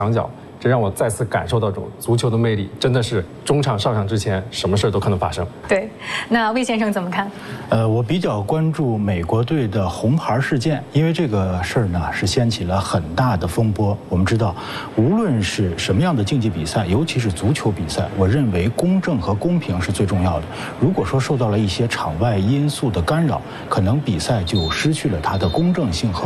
墙角，这让我再次感受到这种足球的魅力，真的是中场上场之前，什么事都可能发生。 对，那魏先生怎么看？ 我比较关注美国队的红牌事件，因为这个事儿呢是掀起了很大的风波。我们知道，无论是什么样的竞技比赛，尤其是足球比赛，我认为公正和公平是最重要的。如果说受到了一些场外因素的干扰，可能比赛就失去了它的公正性和